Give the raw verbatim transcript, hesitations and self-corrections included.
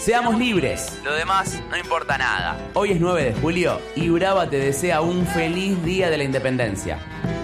Seamos libres. Lo demás no importa nada. Hoy es nueve de julio y Brava te desea un feliz día de la independencia.